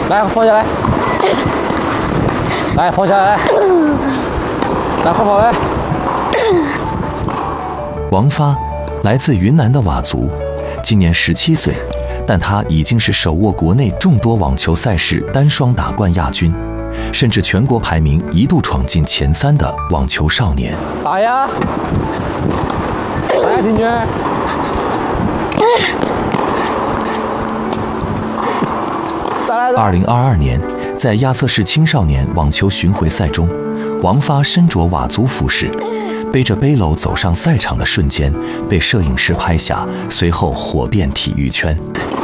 来，跑下来，来，跑下来，来，快跑来。 王发来自云南的佤族，今年17岁，但他已经是手握国内众多网球赛事单双打冠亚军，甚至全国排名一度闯进前3的网球少年。 打呀！打呀，金娟！再来 ！2022年，在亚瑟士青少年网球巡回赛中，王发身着佤族服饰，背着背篓走上赛场的瞬间，被摄影师拍下，随后火遍体育圈。